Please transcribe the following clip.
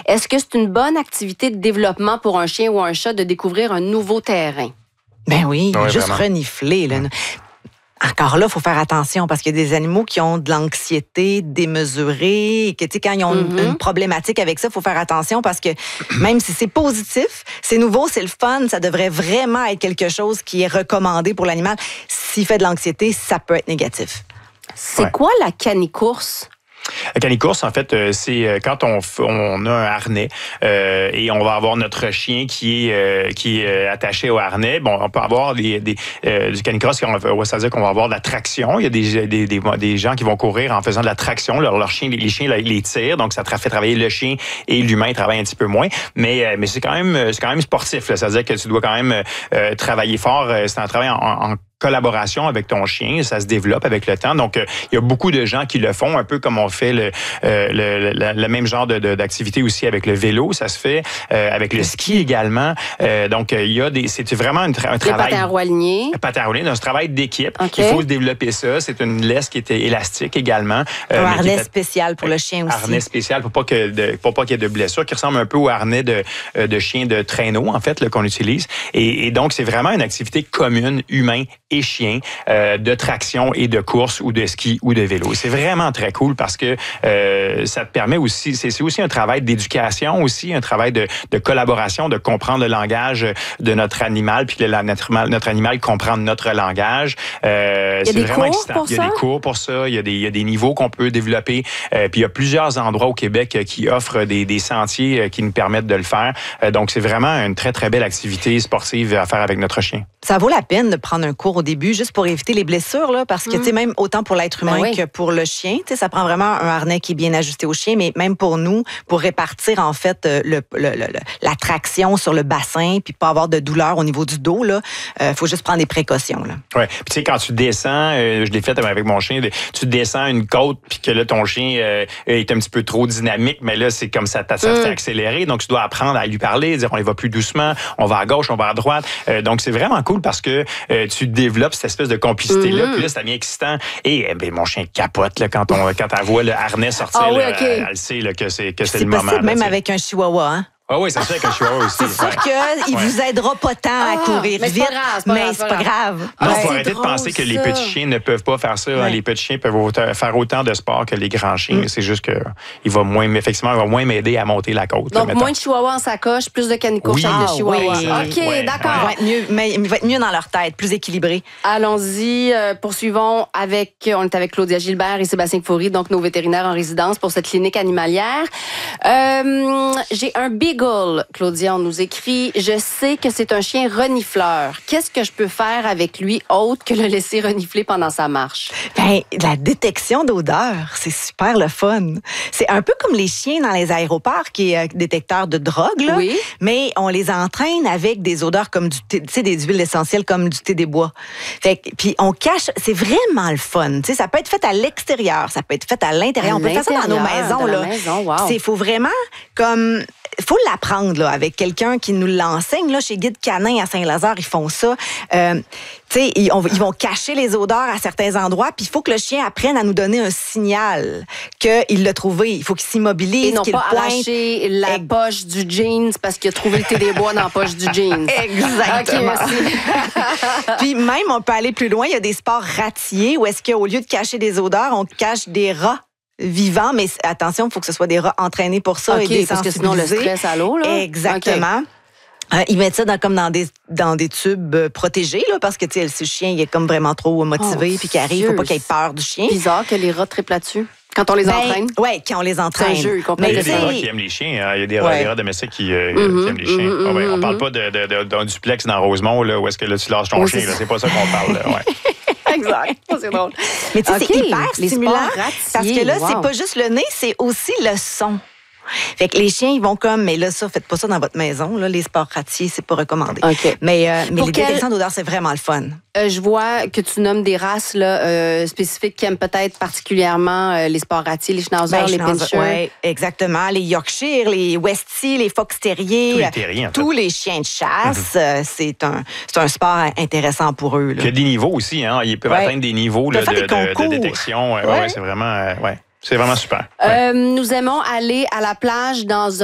Est-ce que c'est une bonne activité de développement pour un chien ou un chat de découvrir un nouveau terrain? Ben oui, juste vraiment. renifler. Là. Encore là, il faut faire attention parce qu'il y a des animaux qui ont de l'anxiété démesurée et que, tu sais, quand ils ont une problématique avec ça, il faut faire attention parce que même si c'est positif, c'est nouveau, c'est le fun, ça devrait vraiment être quelque chose qui est recommandé pour l'animal. S'il fait de l'anxiété, ça peut être négatif. C'est quoi la canicourse? La canicourse, en fait, c'est quand on a un harnais et on va avoir notre chien qui est attaché au harnais. Bon, on peut avoir du canicross, c'est-à-dire qu'on va avoir de la traction. Il y a des gens qui vont courir en faisant de la traction. Leur chien, les chiens les tirent, donc ça fait travailler le chien et l'humain travaille un petit peu moins. Mais c'est quand même sportif. Là. C'est-à-dire que tu dois quand même travailler fort. C'est un travail en collaboration avec ton chien, ça se développe avec le temps. Donc, il y a beaucoup de gens qui le font, un peu comme on fait le même genre d'activité aussi avec le vélo. Ça se fait avec le ski également. Donc, c'est vraiment un travail. Les patins à roues alignés. Patins à roues alignés, c'est un travail d'équipe. Okay. Il faut développer ça. C'est une laisse qui est élastique également. Un harnais spécial pour le chien aussi. Harnais spécial pour pas qu'il y ait de blessures, qui ressemble un peu au harnais de chien de traîneau, en fait, là, qu'on utilise. Et donc, c'est vraiment une activité commune, humain et chien, de traction et de course ou de ski ou de vélo. C'est vraiment très cool parce que ça te permet aussi, c'est aussi un travail d'éducation aussi, un travail de collaboration, de comprendre le langage de notre animal, puis que notre animal comprend notre langage. C'est vraiment excitant. Il y a des cours pour ça, il y a des niveaux qu'on peut développer, puis il y a plusieurs endroits au Québec qui offrent des sentiers qui nous permettent de le faire. Donc, c'est vraiment une très, très belle activité sportive à faire avec notre chien. Ça vaut la peine de prendre un cours au début juste pour éviter les blessures, là, parce que, tu sais, même autant pour l'être humain que pour le chien, tu sais, ça prend vraiment un harnais qui est bien ajusté au chien, mais même pour nous, pour répartir, en fait, la traction sur le bassin puis pas avoir de douleur au niveau du dos, là, faut juste prendre des précautions, là. Ouais. Puis, tu sais, quand tu descends, je l'ai fait avec mon chien, tu descends une côte puis que là, ton chien est un petit peu trop dynamique, mais là, c'est comme ça te fait accélérer. Donc, tu dois apprendre à lui parler, dire on y va plus doucement, on va à gauche, on va à droite. Donc, c'est vraiment cool parce que tu développes cette espèce de complicité-là. Puis là, ça devient excitant. Et mon chien capote là, quand elle voit le harnais sortir. Elle sait là, que c'est le moment. C'est possible même avec un chihuahua, hein? Ah oui, c'est sûr qu'un chihuahua aussi. C'est sûr qu'il vous aidera pas tant à courir vite, mais c'est pas grave. Il faut arrêter de penser que les petits chiens ne peuvent pas faire ça. Ouais. Les petits chiens peuvent faire autant de sport que les grands chiens. C'est juste qu'il va moins m'aider à monter la côte. Donc, moins de chihuahua en sacoche, plus de canicourse avec des chihuahuas. OK, d'accord. Il va être mieux dans leur tête, plus équilibré. Allons-y, poursuivons on est avec Claudia Gilbert et Sébastien Foury, donc nos vétérinaires en résidence pour cette clinique animalière. J'ai un Beagle, Claudia, on nous écrit « Je sais que c'est un chien renifleur. Qu'est-ce que je peux faire avec lui autre que le laisser renifler pendant sa marche? » Ben, la détection d'odeur, c'est super le fun. C'est un peu comme les chiens dans les aéroports qui est détecteur de drogue, là. Oui. Mais on les entraîne avec des odeurs comme du thé, tu sais, des huiles essentielles comme du thé des bois. Fait que, puis on cache, c'est vraiment le fun. Tu sais, ça peut être fait à l'extérieur, ça peut être fait à l'intérieur. On peut faire ça dans nos maisons, là. Il faut vraiment comme... Il faut l'apprendre là, avec quelqu'un qui nous l'enseigne. Là, chez Guide Canin à Saint-Lazare, ils font ça. Ils vont cacher les odeurs à certains endroits, puis il faut que le chien apprenne à nous donner un signal qu'il l'a trouvé. Il faut qu'il s'immobilise, et non qu'il pas pointe. Arracher la poche du jeans parce qu'il a trouvé le thé des bois dans la poche du jeans. Exactement. Okay, puis même, on peut aller plus loin. Il y a des sports ratiers où est-ce qu'au lieu de cacher des odeurs, on cache des rats vivants, mais attention, il faut que ce soit des rats entraînés pour ça et des parce que sinon le stress à l'eau, là. Exactement. Ils mettent ça comme dans des tubes protégés, là, parce que si le chien il est comme vraiment trop motivé puis qu'il arrive, il ne faut pas qu'il ait peur du chien. Bizarre que les rats trippent là-dessus. Quand on les entraîne? Oui, quand on les entraîne. C'est un jeu, mais il y a des rats qui aiment les chiens. Hein. Il y a des rats domestiques qui aiment les chiens. On ne parle pas d'un duplex dans Rosemont là, où est-ce que là, tu lâches ton chien. C'est pas ça qu'on parle. Là. Ouais. Exact. C'est drôle. Mais tu sais, c'est hyper stimulant. Parce que là, c'est pas juste le nez, c'est aussi le son. Fait que les chiens, ils vont comme, mais là, ça, faites pas ça dans votre maison. Là, les sports ratiers, c'est pas recommandé. Okay. Mais les détections d'odeur, c'est vraiment le fun. Je vois que tu nommes des races là, spécifiques qui aiment peut-être particulièrement les sports ratiers, les schnauzers, les pinschers. Oui, exactement. Les Yorkshire, les Westie, les Fox Terriers. Tous les chiens de chasse. C'est un sport intéressant pour eux. Là. Il y a des niveaux aussi. Hein? Ils peuvent atteindre des niveaux là, de détection. C'est vraiment... C'est vraiment super. Nous aimons aller à la plage dans